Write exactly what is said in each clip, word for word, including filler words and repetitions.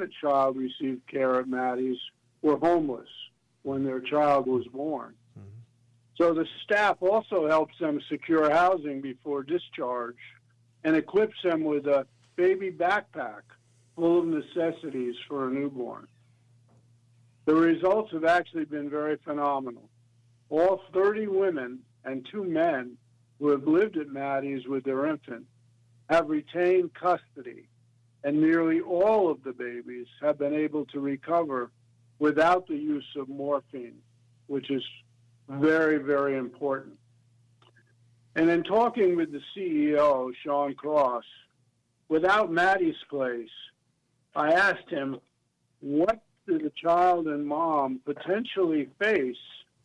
a child received care at Maddie's were homeless when their child was born. Mm-hmm. So the staff also helps them secure housing before discharge and equips them with a baby backpack full of necessities for a newborn. The results have actually been very phenomenal. All thirty women and two men who have lived at Maddie's with their infant have retained custody, and nearly all of the babies have been able to recover without the use of morphine, which is very, very important. And in talking with the C E O, Sean Cross, without Maddie's Place, I asked him, what do the child and mom potentially face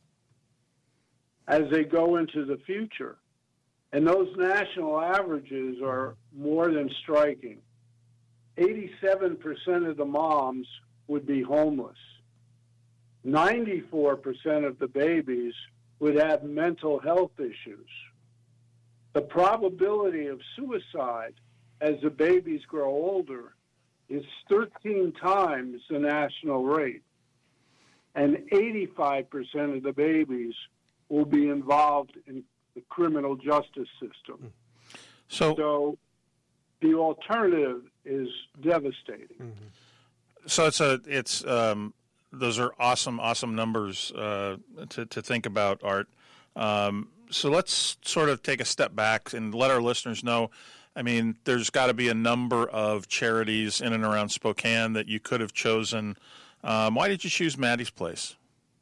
as they go into the future? And those national averages are more than striking. eighty-seven percent of the moms would be homeless. ninety-four percent of the babies would have mental health issues. The probability of suicide as the babies grow older is thirteen times the national rate. And eighty-five percent of the babies will be involved in the criminal justice system. So, so the alternative is devastating. Mm-hmm. So it's a it's um, those are awesome, awesome numbers uh, to to think about, Art. Um, so let's sort of take a step back and let our listeners know. I mean, there's got to be a number of charities in and around Spokane that you could have chosen. Um, why did you choose Maddie's Place?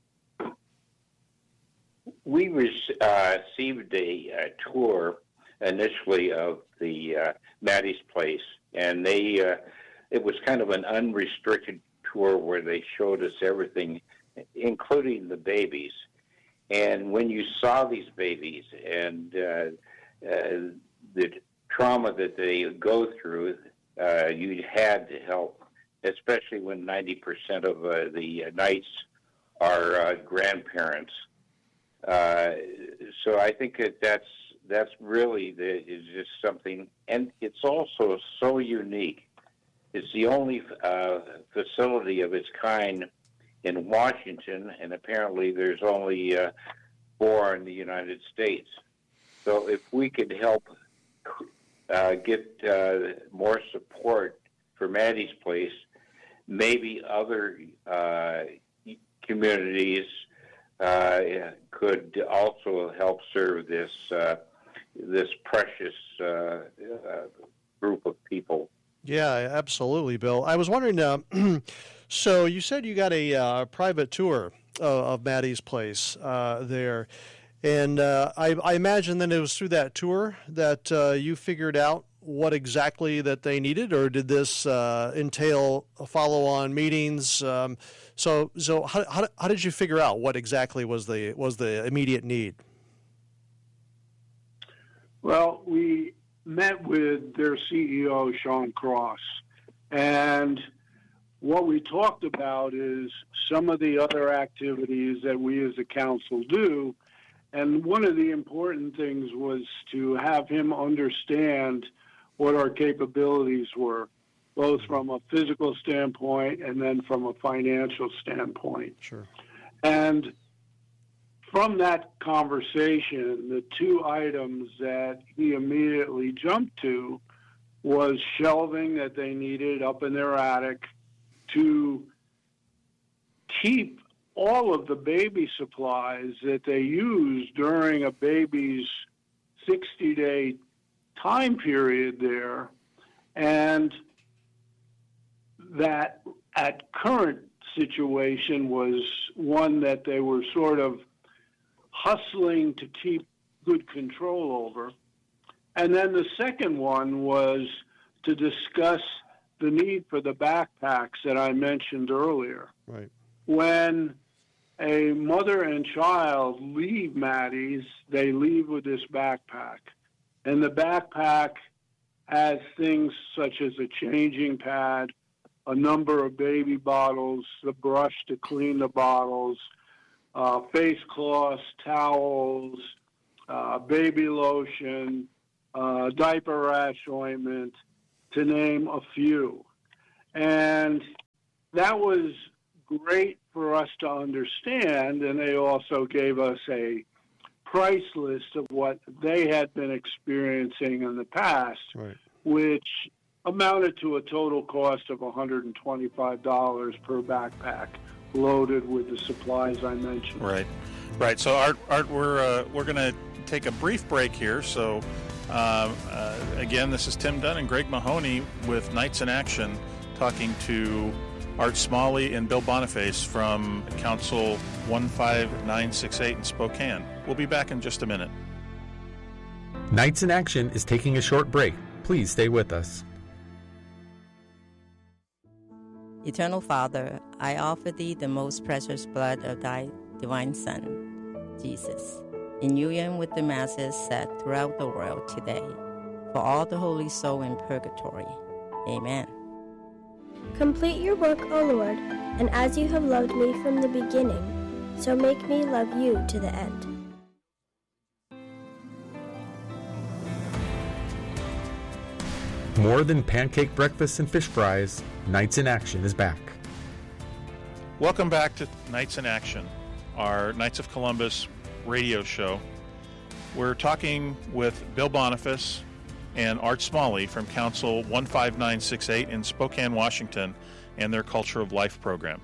We uh, received a, a tour initially of the uh, Maddie's Place, and they uh, it was kind of an unrestricted tour where they showed us everything, including the babies. And when you saw these babies and uh, uh, the trauma that they go through, uh, you had to help, especially when ninety percent of uh, the nights are uh, grandparents. Uh, so I think that that's that's really the, is just something, and it's also so unique. It's the only uh, facility of its kind in Washington, and apparently there's only uh, four in the United States. So if we could help uh, get uh, more support for Maddie's Place, maybe other uh, communities uh, could also help serve this uh, this precious uh, uh, group of people. Yeah, absolutely, Bill. I was wondering, uh, so you said you got a uh, private tour of, of Maddie's Place uh, there, and uh, I, I imagine then it was through that tour that uh, you figured out what exactly that they needed, or did this uh, entail follow-on meetings? Um, so, so how, how how did you figure out what exactly was the was the immediate need? Well, we met with their C E O, Sean Cross, and what we talked about is some of the other activities that we as a council do, and one of the important things was to have him understand what our capabilities were, both from a physical standpoint and then from a financial standpoint. Sure. And from that conversation, the two items that he immediately jumped to was shelving that they needed up in their attic to keep all of the baby supplies that they use during a baby's sixty-day time period there, and that at current situation was one that they were sort of hustling to keep good control over. And then the second one was to discuss the need for the backpacks that I mentioned earlier. Right. When a mother and child leave Maddie's, they leave with this backpack. And the backpack has things such as a changing pad, a number of baby bottles, the brush to clean the bottles, uh, face cloths, towels, uh, baby lotion, uh, diaper rash ointment, to name a few. And that was great for us to understand, and they also gave us a price list of what they had been experiencing in the past, right. which amounted to a total cost of one hundred twenty-five dollars per backpack, loaded with the supplies I mentioned. Right, right. So, Art, Art we're uh, we're going to take a brief break here. So, uh, uh, again, this is Tim Dunn and Greg Mahoney with Knights in Action, talking to Art Smalley and Bill Boniface from Council one five nine six eight in Spokane. We'll be back in just a minute. Knights in Action is taking a short break. Please stay with us. Eternal Father, I offer thee the most precious blood of thy divine Son, Jesus, in union with the masses set throughout the world today, for all the holy soul in purgatory. Amen. Complete your work, O Lord, and as you have loved me from the beginning, so make me love you to the end. More than pancake breakfast and fish fries, Knights in Action is back. Welcome back to Knights in Action, our Knights of Columbus radio show. We're talking with Bill Boniface and Art Smalley from Council one five nine six eight in Spokane, Washington, and their Culture of Life program.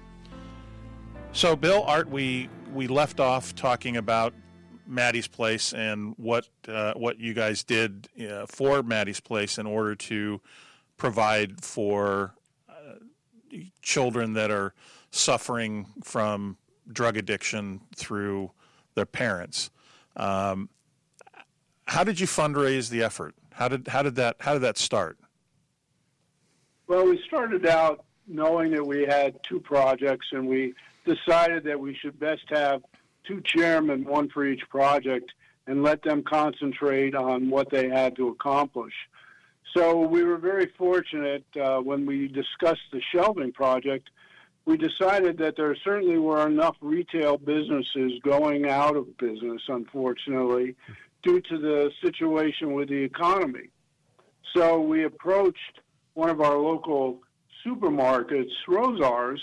So, Bill, Art, we we left off talking about Maddie's Place and what uh, what you guys did uh, for Maddie's Place in order to provide for uh, children that are suffering from drug addiction through their parents. Um, how did you fundraise the effort? How did how did that how did that start? Well, we started out knowing that we had two projects, and we decided that we should best have two chairmen, one for each project, and let them concentrate on what they had to accomplish. So we were very fortunate uh, when we discussed the shelving project. We decided that there certainly were enough retail businesses going out of business, unfortunately, due to the situation with the economy. So we approached one of our local supermarkets, Rosars,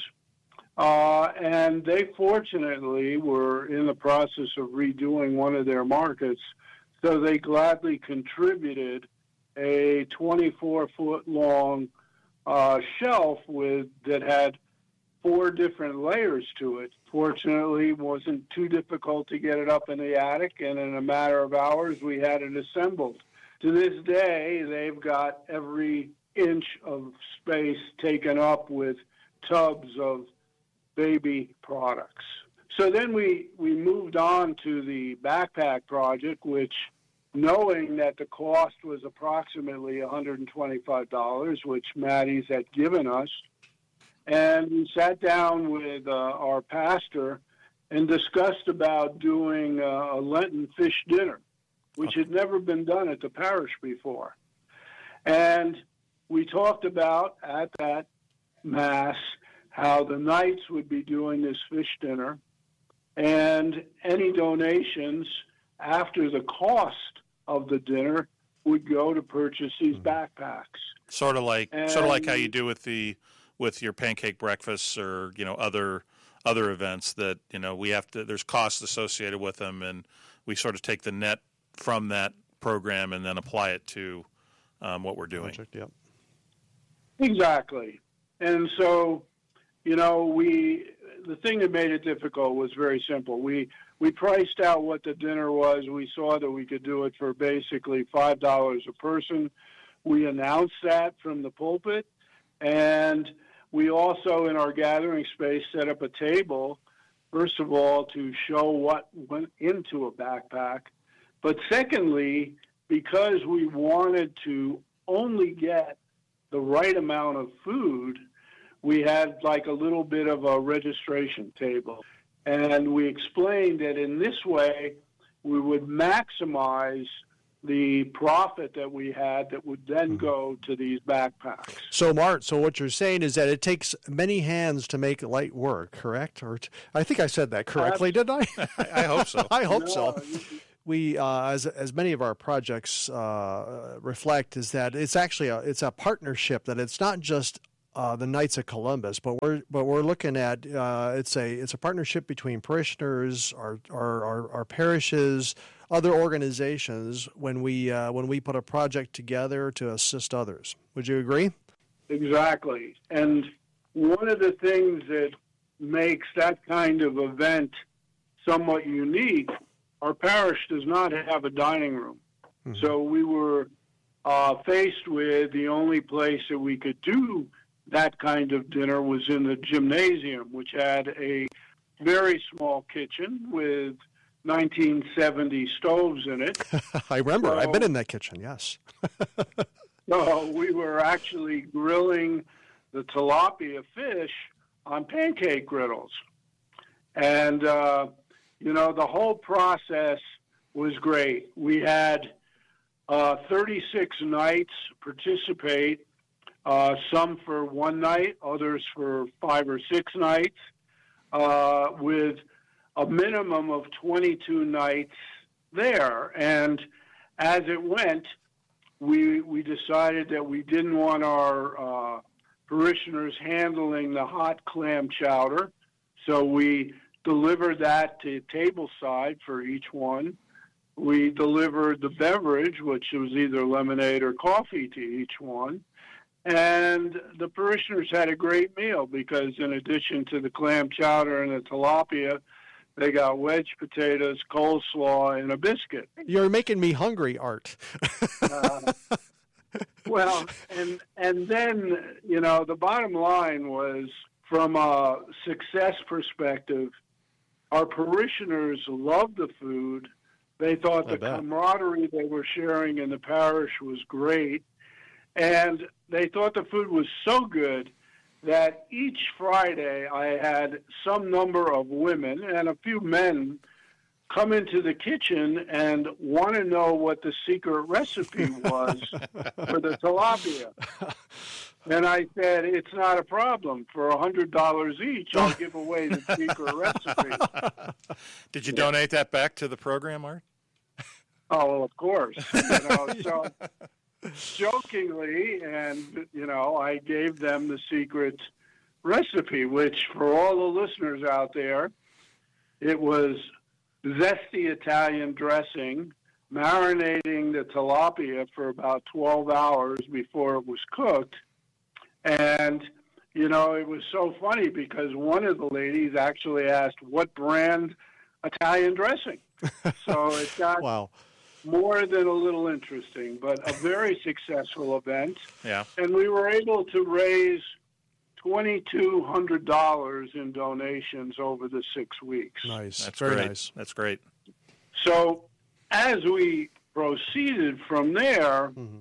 Uh, and they fortunately were in the process of redoing one of their markets, so they gladly contributed a twenty-four foot long uh, shelf with that had four different layers to it. Fortunately, it wasn't too difficult to get it up in the attic, and in a matter of hours, we had it assembled. To this day, they've got every inch of space taken up with tubs of baby products. So then we, we moved on to the backpack project, which, knowing that the cost was approximately one hundred twenty-five dollars, which Maddie's had given us, and we sat down with uh, our pastor and discussed about doing uh, a Lenten fish dinner, which had never been done at the parish before. And we talked about, at that Mass, how the Knights would be doing this fish dinner, and any donations after the cost of the dinner would go to purchase these backpacks. Sort of like and, sort of like how you do with the with your pancake breakfasts or you know other other events that you know we have to. There's costs associated with them, and we sort of take the net from that program and then apply it to um, what we're doing. Project, yep. Exactly, and so. You know, we the thing that made it difficult was very simple. We we priced out what the dinner was. We saw that we could do it for basically five dollars a person. We announced that from the pulpit, and we also, in our gathering space, set up a table, first of all, to show what went into a backpack, but secondly, because we wanted to only get the right amount of food, we had like a little bit of a registration table. And we explained that in this way, we would maximize the profit that we had that would then go to these backpacks. So, Mart, so what you're saying is that it takes many hands to make light work, correct? Or t- I think I said that correctly, didn't I? I hope so. I hope No, so. We, uh, as as many of our projects uh, reflect, is that it's actually a it's a partnership. That it's not just uh, the Knights of Columbus, but we're but we're looking at uh, it's a it's a partnership between parishioners, our our our, our parishes, other organizations when we uh, when we put a project together to assist others. Would you agree? Exactly. And one of the things that makes that kind of event somewhat unique, our parish does not have a dining room. Mm-hmm. So we were uh, faced with the only place that we could do that kind of dinner was in the gymnasium, which had a very small kitchen with nineteen seventy stoves in it. I remember. So, I've been in that kitchen, yes. So we were actually grilling the tilapia fish on pancake griddles. And, uh, you know, the whole process was great. We had uh, thirty-six knights participate, uh, some for one night, others for five or six nights, uh, with a minimum of twenty-two nights there. And as it went, we we decided that we didn't want our uh, parishioners handling the hot clam chowder, so we delivered that to tableside for each one. We delivered the beverage, which was either lemonade or coffee, to each one. And the parishioners had a great meal because in addition to the clam chowder and the tilapia, they got wedge potatoes, coleslaw, and a biscuit. You're making me hungry, Art. uh, well, and and then, you know, the bottom line was, from a success perspective, our parishioners loved the food. They thought I the bet. camaraderie they were sharing in the parish was great. And they thought the food was so good that each Friday I had some number of women and a few men come into the kitchen and want to know what the secret recipe was for the tilapia. And I said, it's not a problem. For one hundred dollars each, I'll give away the secret recipe. Did you donate that back to the program, Art? Oh, well, of course. You know, so jokingly, and, you know, I gave them the secret recipe, which for all the listeners out there, it was zesty Italian dressing, marinating the tilapia for about twelve hours before it was cooked. And, you know, it was so funny because one of the ladies actually asked, what brand Italian dressing? So it got Wow. more than a little interesting, but a very successful event. Yeah. And we were able to raise two thousand two hundred dollars in donations over the six weeks. Nice. That's Very great. nice. That's great. So as we proceeded from there, Mm-hmm.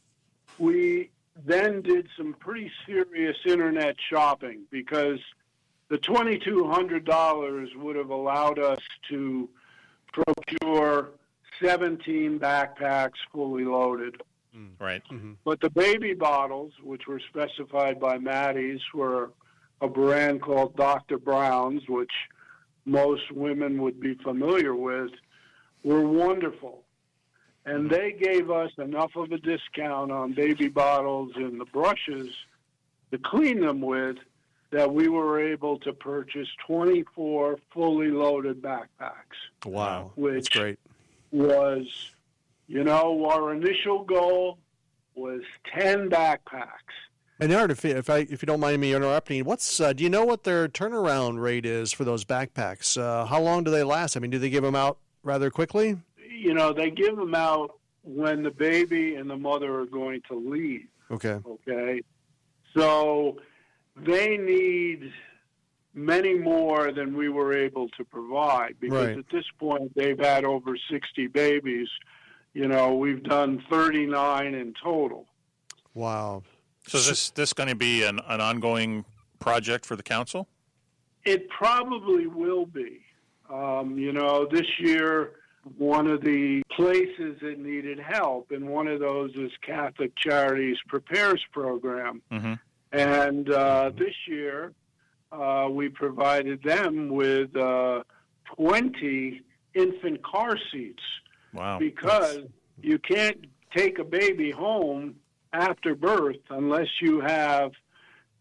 we then did some pretty serious internet shopping because the two thousand two hundred dollars would have allowed us to procure seventeen backpacks fully loaded. Right. Mm-hmm. But the baby bottles, which were specified by Maddie's, were a brand called Doctor Brown's, which most women would be familiar with, were wonderful. And they gave us enough of a discount on baby bottles and the brushes to clean them with that we were able to purchase twenty-four fully loaded backpacks. Wow. Which That's great. was, you know, our initial goal was ten backpacks. And Art, if, if I if you don't mind me interrupting, what's uh, do you know what their turnaround rate is for those backpacks? Uh, how long do they last? I mean, do they give them out rather quickly? You know, they give them out when the baby and the mother are going to leave. Okay. Okay. So they need many more than we were able to provide because Right. at this point they've had over sixty babies. You know, we've done thirty-nine in total. Wow. So is this this going to be an, an ongoing project for the council? It probably will be. Um, you know, this year, one of the places that needed help, and one of those is Catholic Charities Prepares Program. Mm-hmm. And uh, this year, uh, we provided them with uh, twenty infant car seats. Wow. Because That's... you can't take a baby home after birth unless you have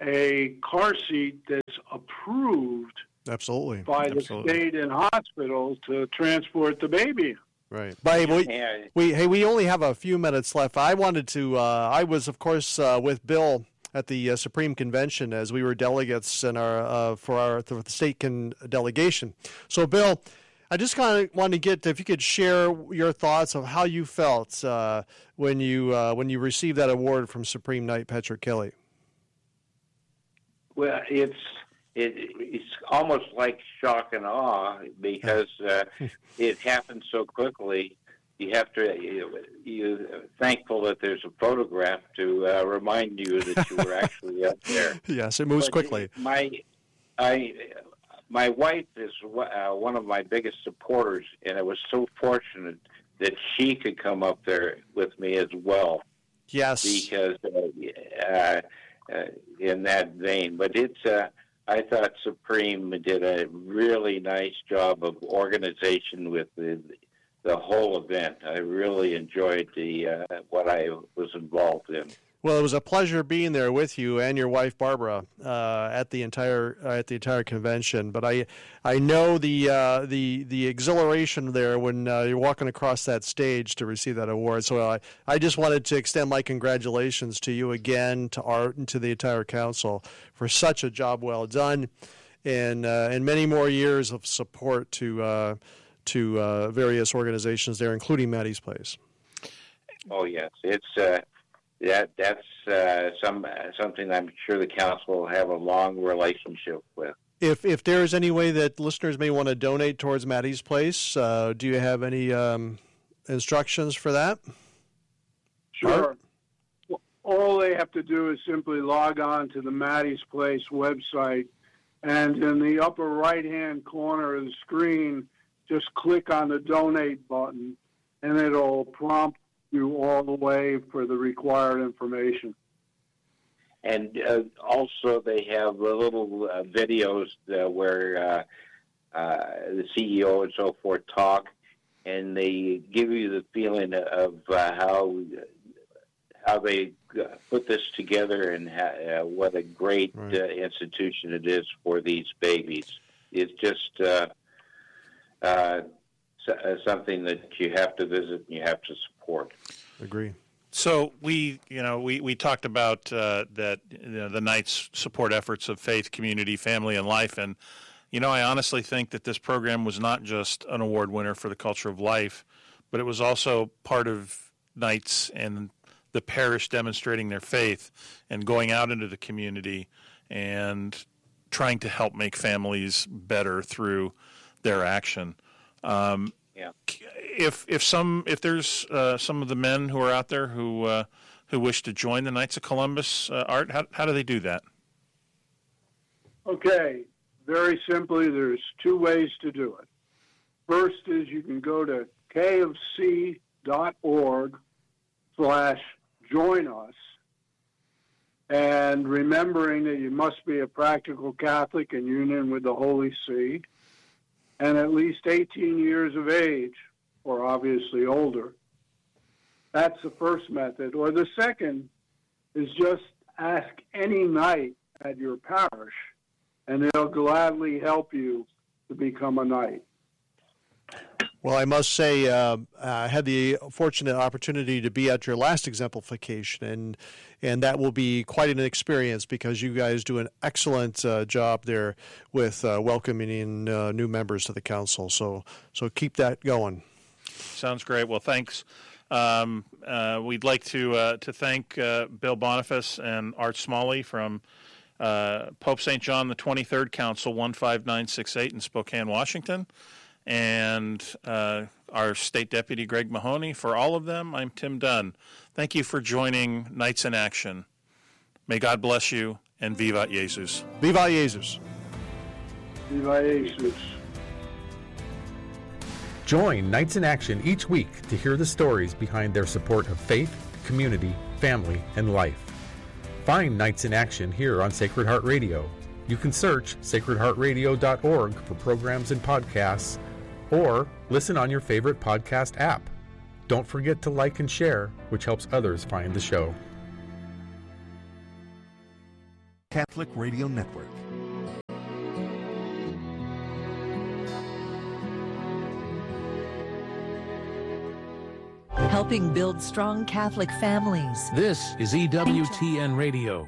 a car seat that's approved Absolutely. by the Absolutely. state and hospital to transport the baby. Right. But we, Yeah. we, hey, we only have a few minutes left. I wanted to, uh, I was, of course, uh, with Bill at the uh, Supreme Convention as we were delegates in our, uh, for our for the state con- delegation. So, Bill, I just kind of want to get, if you could share your thoughts of how you felt uh, when you uh, when you received that award from Supreme Knight Patrick Kelly. Well, it's it, it's almost like shock and awe because uh, it happened so quickly. You have to you, you're thankful that there's a photograph to uh, remind you that you were actually up there. Yes, it moves But quickly. My I my wife is uh, one of my biggest supporters, and I was so fortunate that she could come up there with me as well. Yes. Because uh, uh, uh, in that vein, but it's uh, I thought Supreme did a really nice job of organization with the the whole event. I really enjoyed the uh, what I was involved in. Well, it was a pleasure being there with you and your wife Barbara uh, at the entire uh, at the entire convention. But I I know the uh, the the exhilaration there when uh, you're walking across that stage to receive that award. So I I just wanted to extend my congratulations to you again, to Art, and to the entire council for such a job well done, and uh, and many more years of support to uh, to uh, various organizations there, including Maddie's Place. Oh yes, it's. Uh, That that's uh, some something I'm sure the council will have a long relationship with. If if there's any way that listeners may want to donate towards Maddie's Place, uh, do you have any um, instructions for that? Sure. Well, all they have to do is simply log on to the Maddie's Place website, and in the upper right-hand corner of the screen, just click on the donate button, and it'll prompt you all the way for the required information. And uh, also they have uh, little uh, videos uh, where uh, uh, the C E O and so forth talk, and they give you the feeling of uh, how how they put this together and ha- uh, what a great Right. uh, institution it is for these babies. It's just uh, uh, something that you have to visit and you have to support. Agree. So we, you know, we, we talked about uh, that you know, the Knights support efforts of faith, community, family, and life. And, you know, I honestly think that this program was not just an award winner for the culture of life, but it was also part of Knights and the parish demonstrating their faith and going out into the community and trying to help make families better through their action. Um, Yeah. If if some if there's uh, some of the men who are out there who uh, who wish to join the Knights of Columbus, uh, Art, how how do they do that? Okay, very simply, there's two ways to do it. First is you can go to kfc dot org slash join us, and remembering that you must be a practical Catholic in union with the Holy See, and at least eighteen years of age, or obviously older. That's the first method. Or the second is just ask any knight at your parish, and they'll gladly help you to become a knight. Well, I must say, uh, I had the fortunate opportunity to be at your last exemplification, and and that will be quite an experience because you guys do an excellent uh, job there with uh, welcoming in uh, new members to the council. So so keep that going. Sounds great. Well, thanks. Um, uh, we'd like to uh, to thank uh, Bill Boniface and Art Smalley from uh, Pope Saint John the twenty-third Council one five nine six eight in Spokane, Washington. And uh, our State Deputy Greg Mahoney. For all of them, I'm Tim Dunn. Thank you for joining Knights in Action. May God bless you, and Vivat Jesus. Viva Jesus. Viva Jesus. Join Knights in Action each week to hear the stories behind their support of faith, community, family, and life. Find Knights in Action here on Sacred Heart Radio. You can search sacred heart radio dot org for programs and podcasts, or listen on your favorite podcast app. Don't forget to like and share, which helps others find the show. Catholic Radio Network. Helping build strong Catholic families. This is E W T N Radio.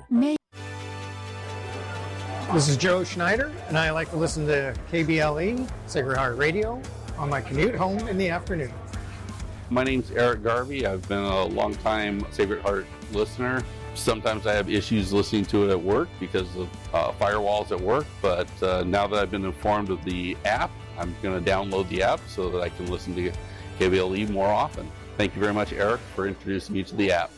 This is Joe Schneider, and I like to listen to K B L E, Sacred Heart Radio, on my commute home in the afternoon. My name's Eric Garvey. I've been a long-time Sacred Heart listener. Sometimes I have issues listening to it at work because of uh, firewalls at work, but uh, now that I've been informed of the app, I'm going to download the app so that I can listen to K B L E more often. Thank you very much, Eric, for introducing me to the app.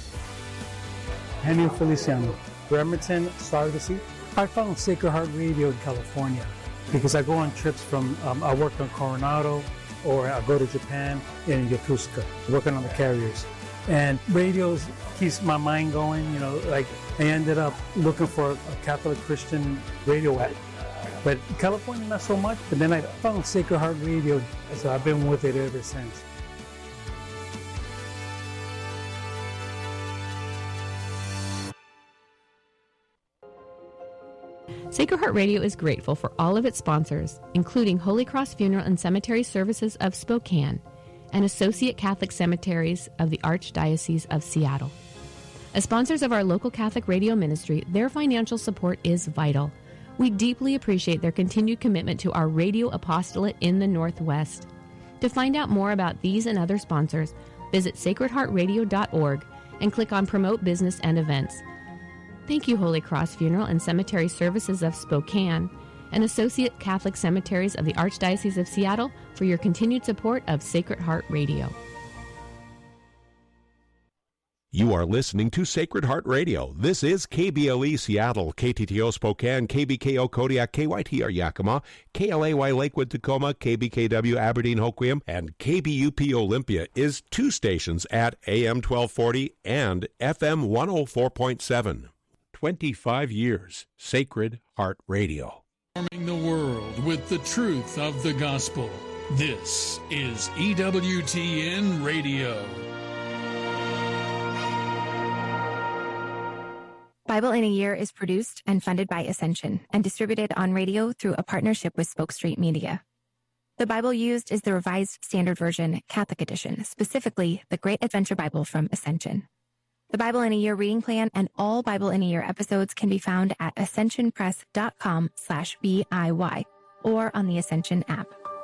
Henry Feliciano, Bremerton, Sargassy. I found Sacred Heart Radio in California because I go on trips from, um, I work on Coronado, or I go to Japan in Yokosuka, working on the carriers. And radio keeps my mind going, you know, like I ended up looking for a Catholic Christian radio app. But California, not so much. But then I found Sacred Heart Radio, so I've been with it ever since. Sacred Heart Radio is grateful for all of its sponsors, including Holy Cross Funeral and Cemetery Services of Spokane and Associate Catholic Cemeteries of the Archdiocese of Seattle. As sponsors of our local Catholic radio ministry, their financial support is vital. We deeply appreciate their continued commitment to our radio apostolate in the Northwest. To find out more about these and other sponsors, visit sacred heart radio dot org and click on Promote Business and Events. Thank you, Holy Cross Funeral and Cemetery Services of Spokane and Associate Catholic Cemeteries of the Archdiocese of Seattle for your continued support of Sacred Heart Radio. You are listening to Sacred Heart Radio. This is K B L E Seattle, K T T O Spokane, K B K O Kodiak, K Y T R Yakima, K L A Y Lakewood Tacoma, K B K W Aberdeen Hoquiam, and K B U P Olympia is two stations at A M twelve forty and F M one oh four point seven. twenty-five years, Sacred Heart Radio. Informing the world with the truth of the gospel. This is E W T N Radio. Bible in a Year is produced and funded by Ascension and distributed on radio through a partnership with Spoke Street Media. The Bible used is the Revised Standard Version Catholic Edition, specifically the Great Adventure Bible from Ascension. The Bible in a Year reading plan and all Bible in a Year episodes can be found at ascensionpress.com slash BIY or on the Ascension app.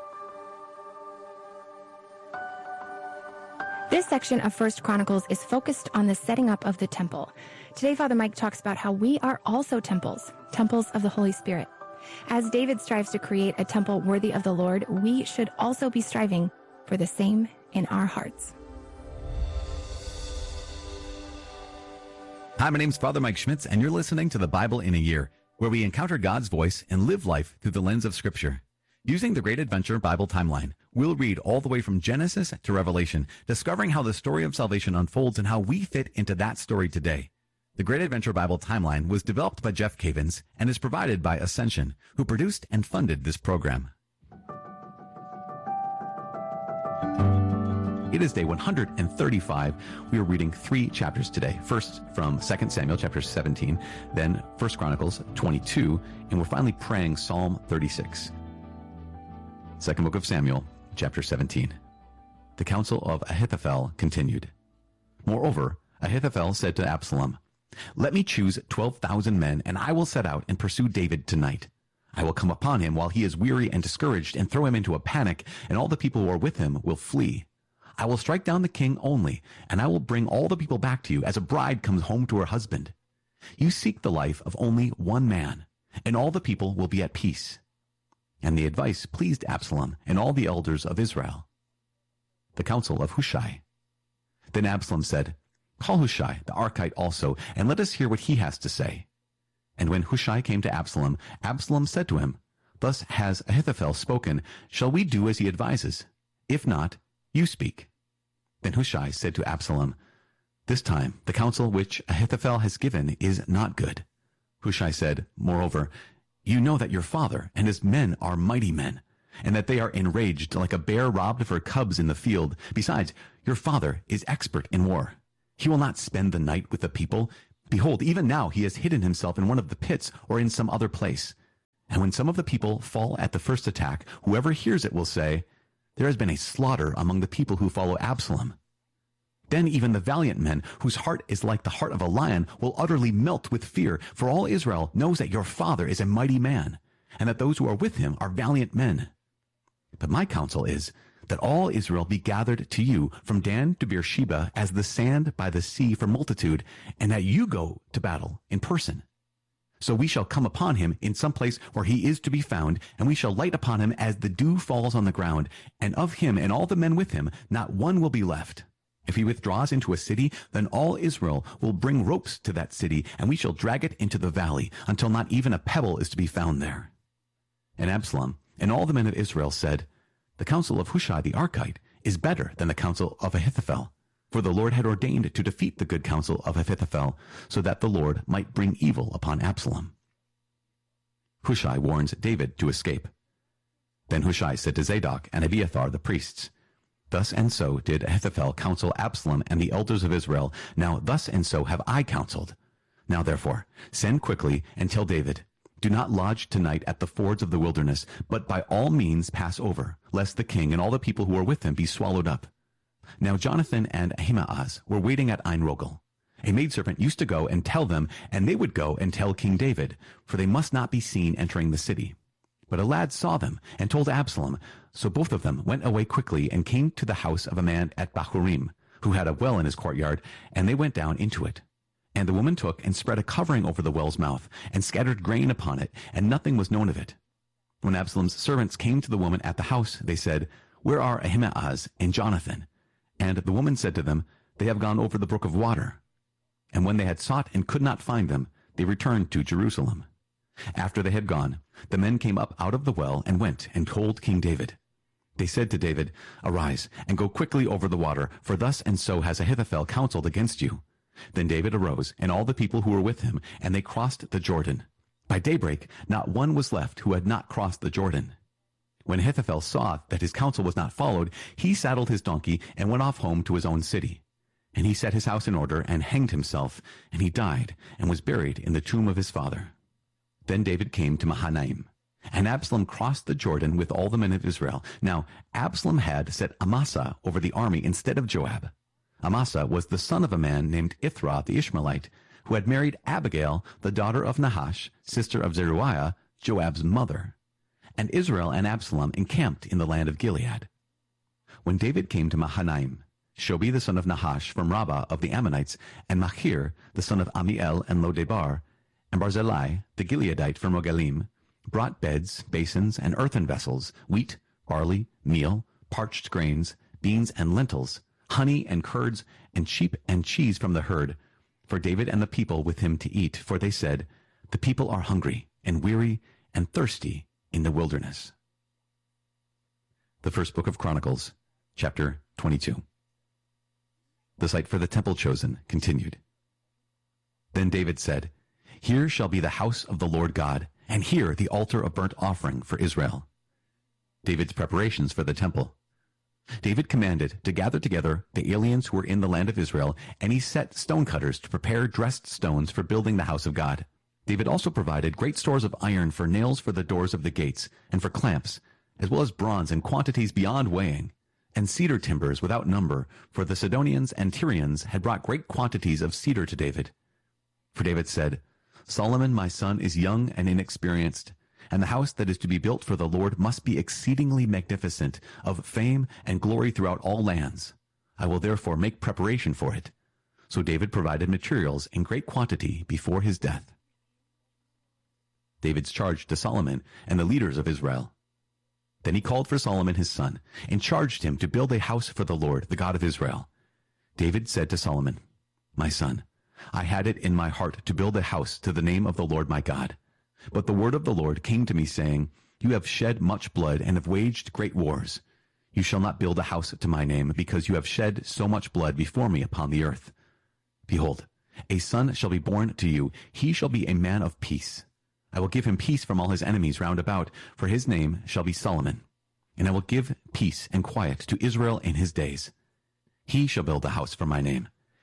This section of First Chronicles is focused on the setting up of the temple. Today, Father Mike talks about how we are also temples, temples of the Holy Spirit. As David strives to create a temple worthy of the Lord, we should also be striving for the same in our hearts. Hi, my name's Father Mike Schmitz, and you're listening to the Bible in a Year, where we encounter God's voice and live life through the lens of Scripture. Using the Great Adventure Bible Timeline, we'll read all the way from Genesis to Revelation, discovering how the story of salvation unfolds and how we fit into that story today. The Great Adventure Bible Timeline was developed by Jeff Cavins and is provided by Ascension, who produced and funded this program. It is day one hundred thirty-five. We are reading three chapters today. First from Second Samuel chapter seventeen, then First Chronicles twenty-two, and we're finally praying Psalm thirty-six. Second book of Samuel, chapter seventeen. The counsel of Ahithophel continued. Moreover, Ahithophel said to Absalom, "Let me choose twelve thousand men, and I will set out and pursue David tonight. I will come upon him while he is weary and discouraged, and throw him into a panic, and all the people who are with him will flee. I will strike down the king only, and I will bring all the people back to you as a bride comes home to her husband. You seek the life of only one man, and all the people will be at peace." And the advice pleased Absalom and all the elders of Israel. The counsel of Hushai. Then Absalom said, "Call Hushai the Archite also, and let us hear what he has to say." And when Hushai came to Absalom, Absalom said to him, "Thus has Ahithophel spoken. Shall we do as he advises? If not, you speak." Then Hushai said to Absalom, "This time the counsel which Ahithophel has given is not good." Hushai said, "Moreover, you know that your father and his men are mighty men, and that they are enraged like a bear robbed of her cubs in the field. Besides, your father is expert in war. He will not spend the night with the people. Behold, even now he has hidden himself in one of the pits or in some other place. And when some of the people fall at the first attack, whoever hears it will say, there has been a slaughter among the people who follow Absalom. Then even the valiant men, whose heart is like the heart of a lion, will utterly melt with fear, for all Israel knows that your father is a mighty man, and that those who are with him are valiant men. But my counsel is that all Israel be gathered to you from Dan to Beersheba as the sand by the sea for multitude, and that you go to battle in person. So we shall come upon him in some place where he is to be found, and we shall light upon him as the dew falls on the ground, and of him and all the men with him not one will be left. If he withdraws into a city, then all Israel will bring ropes to that city, and we shall drag it into the valley, until not even a pebble is to be found there. And Absalom and all the men of Israel said, the counsel of Hushai the Archite is better than the counsel of Ahithophel, for the Lord had ordained to defeat the good counsel of Ahithophel, so that the Lord might bring evil upon Absalom. Hushai warns David to escape. Then Hushai said to Zadok and Abiathar the priests, thus and so did Ahithophel counsel Absalom and the elders of Israel. Now thus and so have I counseled. Now therefore, send quickly and tell David, do not lodge tonight at the fords of the wilderness, but by all means pass over, lest the king and all the people who are with him be swallowed up. Now Jonathan and Ahimaaz were waiting at Ein-Rogel. A maidservant used to go and tell them, and they would go and tell King David, for they must not be seen entering the city. But a lad saw them and told Absalom. So both of them went away quickly and came to the house of a man at Bahurim, who had a well in his courtyard, and they went down into it. And the woman took and spread a covering over the well's mouth, and scattered grain upon it, and nothing was known of it. When Absalom's servants came to the woman at the house, they said, where are Ahimaaz and Jonathan? And the woman said to them, they have gone over the brook of water. And when they had sought and could not find them, they returned to Jerusalem. After they had gone, the men came up out of the well and went and told King David. They said to David, arise, and go quickly over the water, for thus and so has Ahithophel counseled against you. Then David arose, and all the people who were with him, and they crossed the Jordan. By daybreak, not one was left who had not crossed the Jordan. When Ahithophel saw that his counsel was not followed, he saddled his donkey and went off home to his own city. And he set his house in order and hanged himself, and he died and was buried in the tomb of his father. Then David came to Mahanaim, and Absalom crossed the Jordan with all the men of Israel. Now Absalom had set Amasa over the army instead of Joab. Amasa was the son of a man named Ithra the Ishmaelite, who had married Abigail, the daughter of Nahash, sister of Zeruiah, Joab's mother. And Israel and Absalom encamped in the land of Gilead. When David came to Mahanaim, Shobi the son of Nahash from Rabbah of the Ammonites, and Machir the son of Amiel and Lodebar, and Barzillai the Gileadite from Rogelim, brought beds, basins, and earthen vessels, wheat, barley, meal, parched grains, beans and lentils, honey and curds, and sheep and cheese from the herd, for David and the people with him to eat. For they said, the people are hungry and weary and thirsty in the wilderness. The first book of Chronicles, chapter twenty-two. The site for the temple chosen continued. Then David said, here shall be the house of the Lord God, and here the altar of burnt offering for Israel. David's preparations for the temple. David commanded to gather together the aliens who were in the land of Israel, and he set stonecutters to prepare dressed stones for building the house of God. David also provided great stores of iron for nails for the doors of the gates, and for clamps, as well as bronze in quantities beyond weighing, and cedar timbers without number, for the Sidonians and Tyrians had brought great quantities of cedar to David. For David said, Solomon my son is young and inexperienced, and the house that is to be built for the Lord must be exceedingly magnificent, of fame and glory throughout all lands. I will therefore make preparation for it. So David provided materials in great quantity before his death. David's charge to Solomon and the leaders of Israel. Then he called for Solomon his son, and charged him to build a house for the Lord, the God of Israel. David said to Solomon, my son, I had it in my heart to build a house to the name of the Lord my God. But the word of the Lord came to me, saying, you have shed much blood and have waged great wars. You shall not build a house to my name, because you have shed so much blood before me upon the earth. Behold, a son shall be born to you. He shall be a man of peace. I will give him peace from all his enemies round about, for his name shall be Solomon. And I will give peace and quiet to Israel in his days. He shall build a house for my name,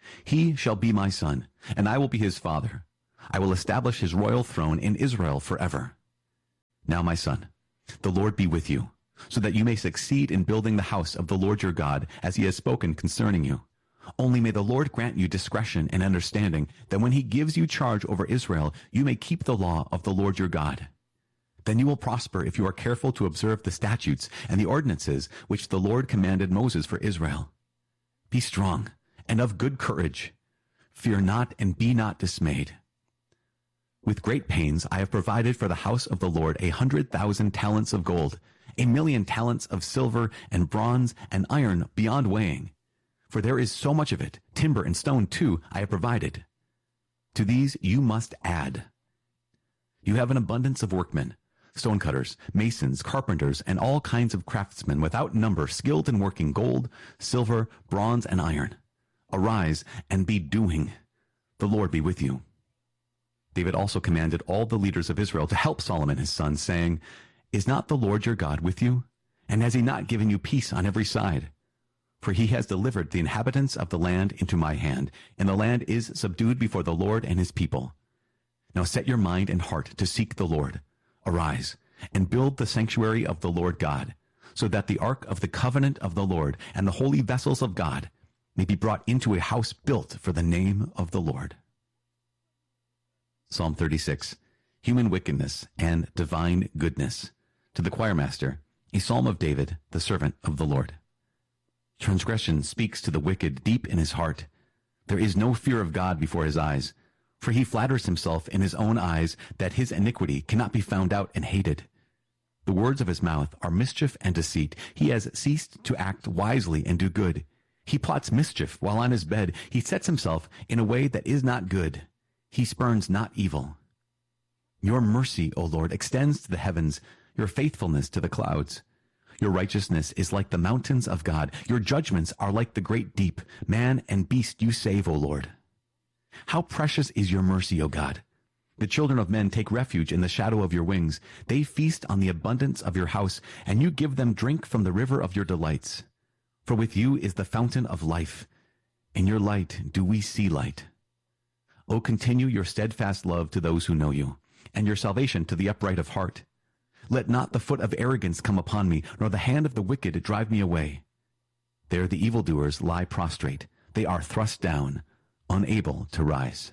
He shall be my son, and I will be his father. I will establish his royal throne in Israel forever. Now, my son, the Lord be with you, so that you may succeed in building the house of the Lord your God, as he has spoken concerning you. Only may the Lord grant you discretion and understanding, that when he gives you charge over Israel, you may keep the law of the Lord your God. Then you will prosper if you are careful to observe the statutes and the ordinances which the Lord commanded Moses for Israel. Be strong and of good courage. Fear not and be not dismayed. With great pains I have provided for the house of the Lord a hundred thousand talents of gold, a million talents of silver and bronze and iron beyond weighing. For there is so much of it, timber and stone too, I have provided. To these you must add. You have an abundance of workmen, stonecutters, masons, carpenters, and all kinds of craftsmen without number, skilled in working gold, silver, bronze, and iron. Arise and be doing. The Lord be with you. David also commanded all the leaders of Israel to help Solomon his son, saying, Is not the Lord your God with you? And has he not given you peace on every side? For he has delivered the inhabitants of the land into my hand, and the land is subdued before the Lord and his people. Now set your mind and heart to seek the Lord. Arise, and build the sanctuary of the Lord God, so that the ark of the covenant of the Lord and the holy vessels of God may be brought into a house built for the name of the Lord. Psalm thirty-six, Human Wickedness and Divine Goodness. To the choirmaster, a psalm of David, the servant of the Lord. Transgression speaks to the wicked deep in his heart. There is no fear of God before his eyes, for he flatters himself in his own eyes that his iniquity cannot be found out and hated. The words of his mouth are mischief and deceit. He has ceased to act wisely and do good. He plots mischief while on his bed. He sets himself in a way that is not good. He spurns not evil. Your mercy, O Lord, extends to the heavens, your faithfulness to the clouds. Your righteousness is like the mountains of God. Your judgments are like the great deep. Man and beast you save, O Lord. How precious is your mercy, O God! The children of men take refuge in the shadow of your wings. They feast on the abundance of your house, and you give them drink from the river of your delights. For with you is the fountain of life. In your light do we see light. O continue your steadfast love to those who know you, and your salvation to the upright of heart. Let not the foot of arrogance come upon me, nor the hand of the wicked drive me away. There the evildoers lie prostrate. They are thrust down, unable to rise.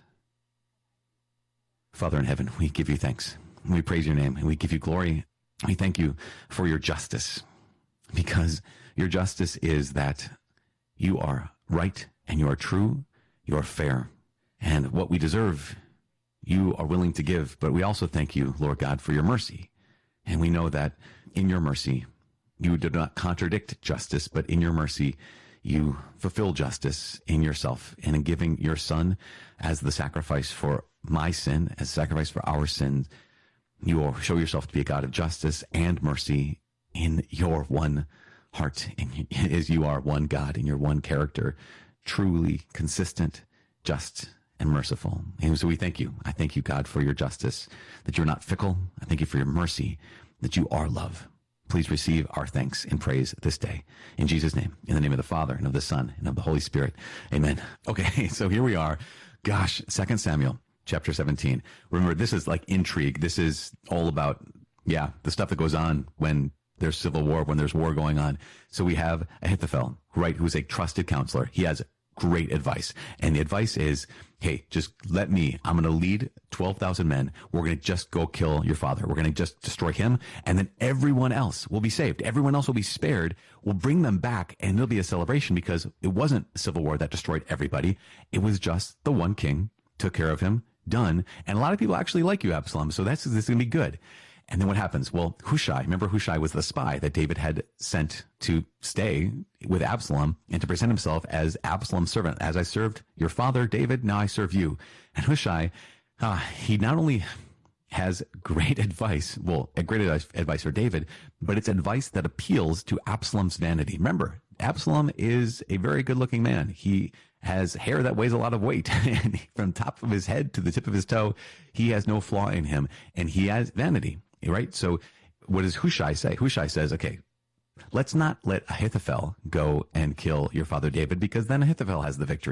Father in heaven, we give you thanks. We praise your name, and we give you glory. We thank you for your justice, because your justice is that you are right, and you are true, you are fair. And what we deserve, you are willing to give. But we also thank you, Lord God, for your mercy. And we know that in your mercy, you do not contradict justice, but in your mercy, you fulfill justice in yourself. And in giving your Son as the sacrifice for my sin, as sacrifice for our sins, you will show yourself to be a God of justice and mercy in your one heart, in, as you are one God in your one character, truly consistent, just, and merciful. And so we thank you. I thank you, God, for your justice, that you're not fickle. I thank you for your mercy, that you are love. Please receive our thanks and praise this day. In Jesus' name, in the name of the Father, and of the Son, and of the Holy Spirit. Amen. Okay, so here we are. Gosh, Second Samuel, chapter seventeen. Remember, this is like intrigue. This is all about, yeah, the stuff that goes on when there's civil war, when there's war going on. So we have Ahithophel, right, who's a trusted counselor. He has great advice. And the advice is, hey, just let me, I'm going to lead twelve thousand men. We're going to just go kill your father. We're going to just destroy him. And then everyone else will be saved. Everyone else will be spared. We'll bring them back, and it'll be a celebration, because it wasn't a civil war that destroyed everybody. It was just the one king, took care of him, done. And a lot of people actually like you, Absalom. So that's, this is going to be good. And then what happens? Well, Hushai, remember Hushai was the spy that David had sent to stay with Absalom and to present himself as Absalom's servant. As I served your father, David, now I serve you. And Hushai, uh, he not only has great advice, well, a great advice for David, but it's advice that appeals to Absalom's vanity. Remember, Absalom is a very good-looking man. He has hair that weighs a lot of weight, and from top of his head to the tip of his toe, he has no flaw in him, and he has vanity. Right? So what does Hushai say? Hushai says, okay, let's not let Ahithophel go and kill your father David, because then Ahithophel has the victory.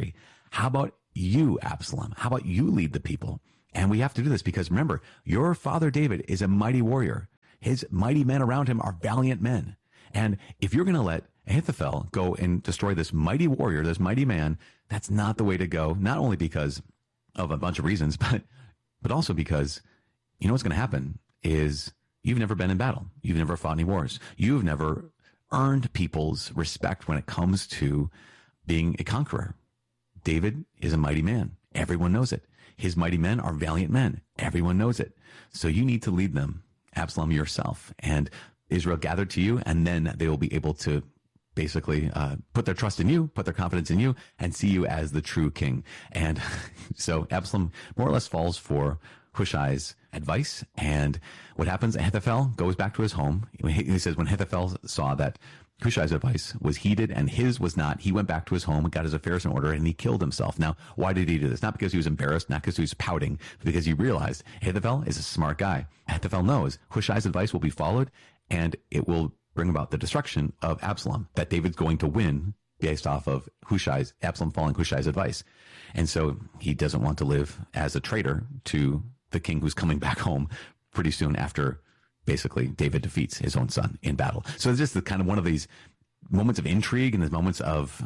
How about you, Absalom? How about you lead the people? And we have to do this because remember, your father David is a mighty warrior. His mighty men around him are valiant men. And if you're going to let Ahithophel go and destroy this mighty warrior, this mighty man, that's not the way to go. Not only because of a bunch of reasons, but but also because you know what's going to happen is you've never been in battle. You've never fought any wars. You've never earned people's respect when it comes to being a conqueror. David is a mighty man. Everyone knows it. His mighty men are valiant men. Everyone knows it. So you need to lead them, Absalom, yourself. And Israel gathered to you, and then they will be able to basically uh, put their trust in you, put their confidence in you, and see you as the true king. And so Absalom more or less falls for Hushai's advice. And what happens, Ahithophel goes back to his home. He says when Ahithophel saw that Hushai's advice was heeded and his was not, he went back to his home and got his affairs in order, and he killed himself. Now, why did he do this? Not because he was embarrassed, not because he was pouting, but because he realized Ahithophel is a smart guy. Ahithophel knows Hushai's advice will be followed, and it will bring about the destruction of Absalom, that David's going to win based off of Hushai's, Absalom following Hushai's advice. And so he doesn't want to live as a traitor to the king who's coming back home pretty soon after basically David defeats his own son in battle. So it's just the kind of one of these moments of intrigue and these moments of,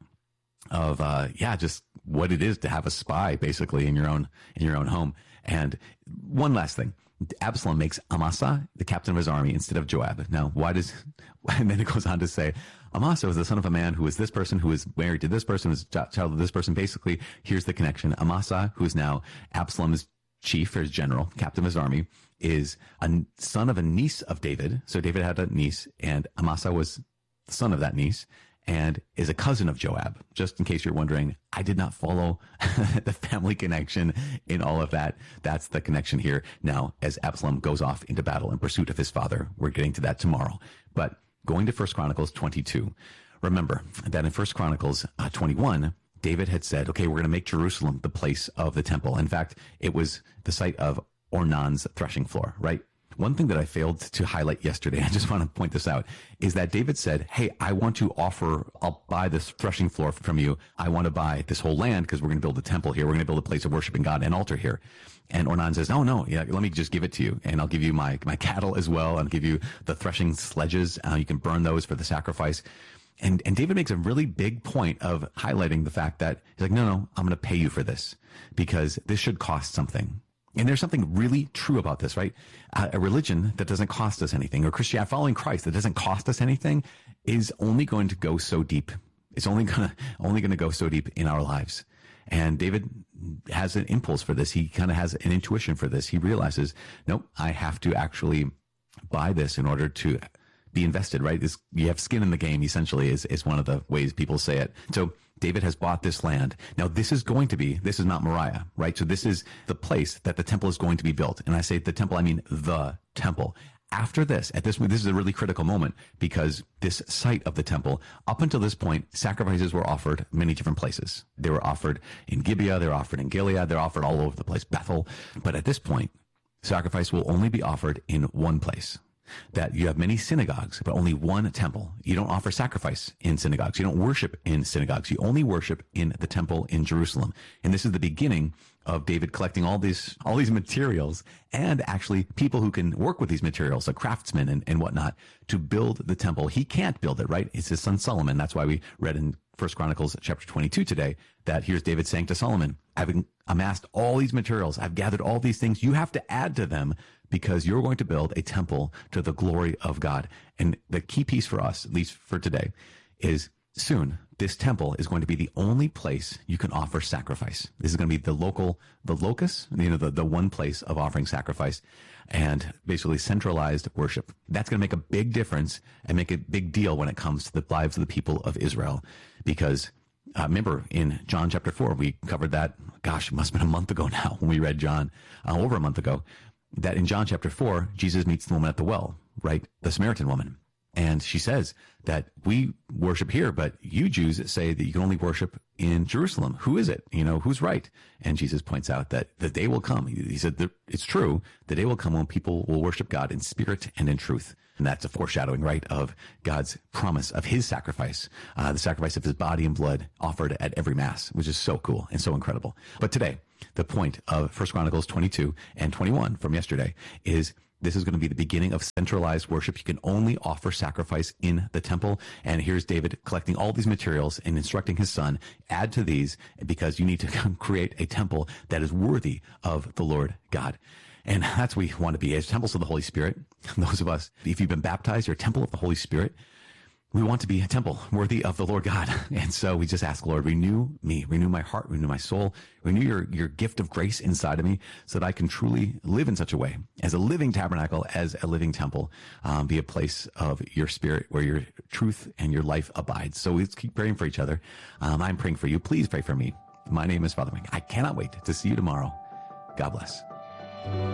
of, uh, yeah, just what it is to have a spy basically in your own, in your own home. And one last thing. Absalom makes Amasa the captain of his army instead of Joab. Now, why does, and then it goes on to say, Amasa was the son of a man who is this person, who is married to this person, who is child of this person. Basically, here's the connection. Amasa, who is now Absalom's chief or his general, captain of his army, is a son of a niece of David. So David had a niece, and Amasa was the son of that niece, and is a cousin of Joab. Just in case you're wondering, I did not follow the family connection in all of that. That's the connection here. Now, as Absalom goes off into battle in pursuit of his father, we're getting to that tomorrow. But going to First Chronicles twenty-two, remember that in First Chronicles uh, twenty-one, David had said, okay, we're going to make Jerusalem the place of the temple. In fact, it was the site of Ornan's threshing floor, right? One thing that I failed to highlight yesterday, I just want to point this out, is that David said, hey, I want to offer, I'll buy this threshing floor from you. I want to buy this whole land because we're going to build a temple here. We're going to build a place of worshiping God, an altar here. And Ornan says, oh, no, yeah, let me just give it to you. And I'll give you my, my cattle as well. I'll give you the threshing sledges. Uh, you can burn those for the sacrifice. And, and David makes a really big point of highlighting the fact that he's like, no, no, I'm going to pay you for this because this should cost something. And there's something really true about this, right? Uh, a religion that doesn't cost us anything, or Christianity, following Christ that doesn't cost us anything, is only going to go so deep. It's only gonna only gonna go so deep in our lives. And David has an impulse for this. He kind of has an intuition for this. He realizes, nope, I have to actually buy this in order to be invested, right? This, you have skin in the game, essentially, is, is one of the ways people say it. So David has bought this land. Now, this is going to be, this is Mount Moriah, right? So this is the place that the temple is going to be built. And I say the temple, I mean the temple. After this, at this this is a really critical moment because this site of the temple, up until this point, sacrifices were offered many different places. They were offered in Gibeah, they were offered in Gilead, they're offered all over the place, Bethel. But at this point, sacrifice will only be offered in one place. That you have many synagogues, but only one temple. You don't offer sacrifice in synagogues. You don't worship in synagogues. You only worship in the temple in Jerusalem. And this is the beginning of David collecting all these all these materials and actually people who can work with these materials, like craftsmen and, and whatnot, to build the temple. He can't build it, right? It's his son Solomon. That's why we read in First Chronicles chapter twenty-two today that here's David saying to Solomon, I've amassed all these materials. I've gathered all these things. You have to add to them because you're going to build a temple to the glory of God. And the key piece for us, at least for today, is soon this temple is going to be the only place you can offer sacrifice. This is going to be the local, the locus, you know, the, the one place of offering sacrifice and basically centralized worship. That's going to make a big difference and make a big deal when it comes to the lives of the people of Israel. Because uh, remember in John chapter four, we covered that, gosh, it must have been a month ago now when we read John, uh, over a month ago, that in John chapter four, Jesus meets the woman at the well, right? The Samaritan woman. And she says that we worship here, but you Jews say that you can only worship in Jerusalem. Who is it? You know, who's right? And Jesus points out that the day will come. He said, it's true. The day will come when people will worship God in spirit and in truth. And that's a foreshadowing, right, of God's promise of his sacrifice, uh, the sacrifice of his body and blood offered at every Mass, which is so cool and so incredible. But today, the point of First Chronicles twenty-two and twenty-one from yesterday is this is going to be the beginning of centralized worship. You can only offer sacrifice in the temple. And here's David collecting all these materials and instructing his son, add to these because you need to create a temple that is worthy of the Lord God. And that's what we want to be as temples of the Holy Spirit. Those of us, if you've been baptized, you're a temple of the Holy Spirit. We want to be a temple worthy of the Lord God. And so we just ask, Lord, renew me, renew my heart, renew my soul, renew your, your gift of grace inside of me so that I can truly live in such a way as a living tabernacle, as a living temple, um, be a place of your spirit where your truth and your life abides. So let's keep praying for each other. Um, I'm praying for you. Please pray for me. My name is Father Mike. I cannot wait to see you tomorrow. God bless.